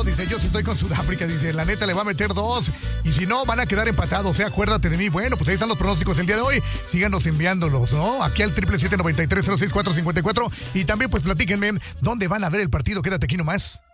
dice, yo sí estoy con Sudáfrica, dice, la neta le va a meter 2, y si no, van a quedar empatados, acuérdate de mí. Bueno, pues ahí están los pronósticos el día de hoy, síganos enviándolos, ¿no? Aquí al 777-9306-454, y también pues platíquenme dónde van a ver el partido, quédate aquí nomás.